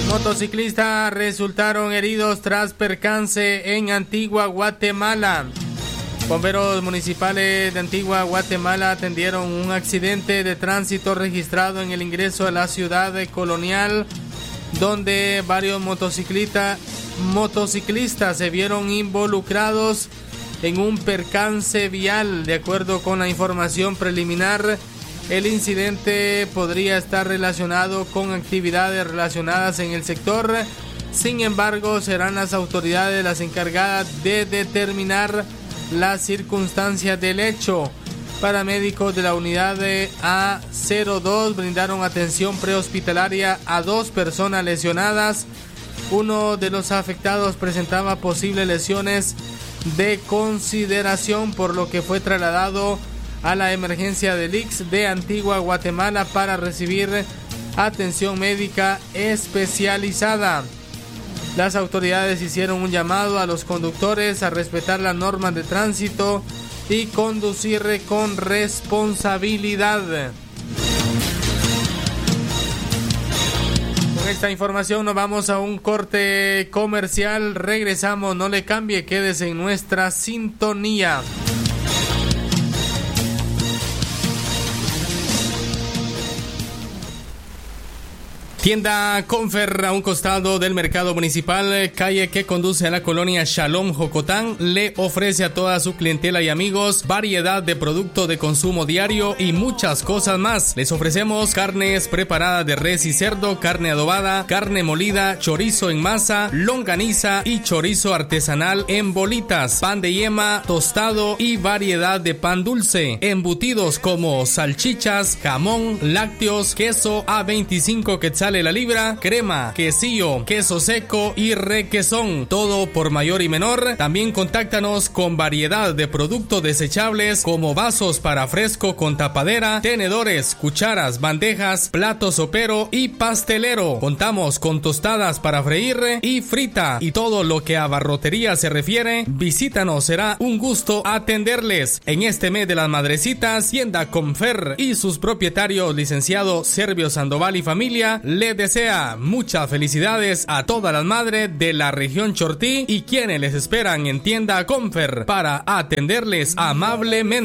Motociclistas resultaron heridos tras percance en Antigua Guatemala. Bomberos municipales de Antigua Guatemala atendieron un accidente de tránsito registrado en el ingreso a la ciudad colonial, donde varios motociclistas se vieron involucrados en un percance vial. De acuerdo con la información preliminar, el incidente podría estar relacionado con actividades relacionadas en el sector. Sin embargo, serán las autoridades las encargadas de determinar las circunstancias del hecho. Paramédicos de la unidad de A02 brindaron atención prehospitalaria a 2 personas lesionadas. Uno de los afectados presentaba posibles lesiones de consideración, por lo que fue trasladado a la emergencia del ICS de Antigua Guatemala para recibir atención médica especializada. Las autoridades hicieron un llamado a los conductores a respetar las normas de tránsito y conducir con responsabilidad. Con esta información nos vamos a un corte comercial. Regresamos, no le cambie, quédese en nuestra sintonía. Tienda Confer, a un costado del mercado municipal, calle que conduce a la colonia Shalom Jocotán, le ofrece a toda su clientela y amigos variedad de productos de consumo diario y muchas cosas más. Les ofrecemos carnes preparadas de res y cerdo, carne adobada, carne molida, chorizo en masa, longaniza y chorizo artesanal en bolitas, pan de yema, tostado y variedad de pan dulce, embutidos como salchichas, jamón, lácteos, queso a 25 quetzales la libra, crema, quesillo, queso seco y requesón, todo por mayor y menor. También contáctanos con variedad de productos desechables como vasos para fresco con tapadera, tenedores, cucharas, bandejas, platos sopero y pastelero. Contamos con tostadas para freír y frita, y todo lo que a barrotería se refiere. Visítanos, será un gusto atenderles. En este mes de las madrecitas, Tienda Confer y sus propietarios, licenciado Servio Sandoval y familia, le desea muchas felicidades a todas las madres de la región Chortí y quienes les esperan en Tienda Confer para atenderles amablemente.